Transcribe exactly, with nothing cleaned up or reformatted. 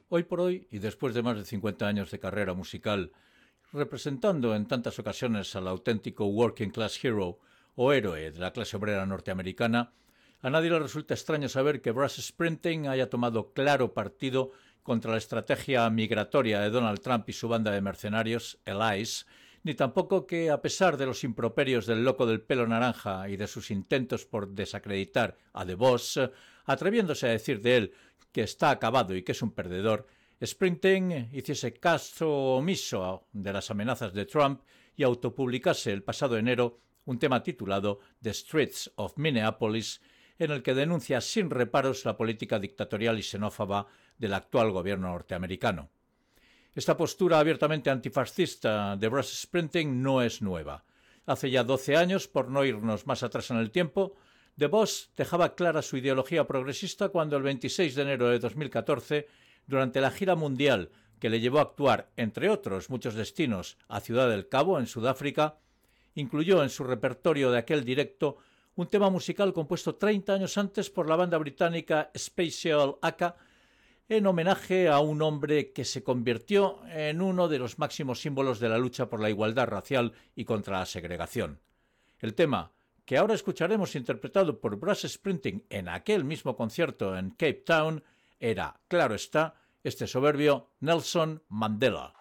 Hoy por hoy, y después de más de cincuenta años de carrera musical, representando en tantas ocasiones al auténtico working class hero o héroe de la clase obrera norteamericana, a nadie le resulta extraño saber que Bruce Springsteen haya tomado claro partido contra la estrategia migratoria de Donald Trump y su banda de mercenarios, el ICE, ni tampoco que, a pesar de los improperios del loco del pelo naranja y de sus intentos por desacreditar a The Boss, atreviéndose a decir de él que está acabado y que es un perdedor, Springsteen hiciese caso omiso de las amenazas de Trump y autopublicase el pasado enero un tema titulado The Streets of Minneapolis, en el que denuncia sin reparos la política dictatorial y xenófoba del actual gobierno norteamericano. Esta postura abiertamente antifascista de Bruce Springsteen no es nueva. Hace ya doce años, por no irnos más atrás en el tiempo, The Boss dejaba clara su ideología progresista cuando el veintiséis de enero de dos mil catorce, durante la gira mundial que le llevó a actuar, entre otros muchos destinos, a Ciudad del Cabo, en Sudáfrica, incluyó en su repertorio de aquel directo un tema musical compuesto treinta años antes por la banda británica Special Aka, en homenaje a un hombre que se convirtió en uno de los máximos símbolos de la lucha por la igualdad racial y contra la segregación. El tema, que ahora escucharemos interpretado por Bruce Springsteen en aquel mismo concierto en Cape Town, era, claro está, este soberbio Nelson Mandela.